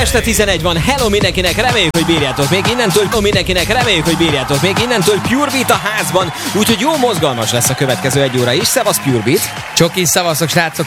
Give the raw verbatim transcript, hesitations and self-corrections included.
este tizenegy van, hello mindenkinek, reméljük, hogy bírjátok még innentől, hello mindenkinek, reméljük, hogy bírjátok még innentől, Pure Beat a házban, úgyhogy jó mozgalmas lesz a következő egy óra is, szevasz Pure Beat. Csoki, szavazok srácok,